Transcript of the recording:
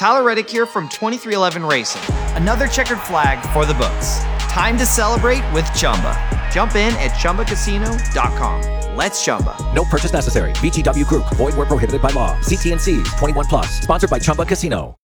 Tyler Reddick here from 23XI Racing. Another checkered flag for the books. Time to celebrate with Chumba. Jump in at ChumbaCasino.com. Let's Chumba. No purchase necessary. VGW Group. Void where prohibited by law. See T&Cs. 21+. Sponsored by Chumba Casino.